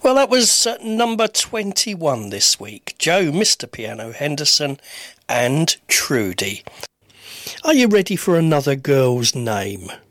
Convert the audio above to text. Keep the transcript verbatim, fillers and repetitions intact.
Well, that was uh, number twenty-one this week. Joe, Mister Piano Henderson and Trudy. Are you ready for another girl's name?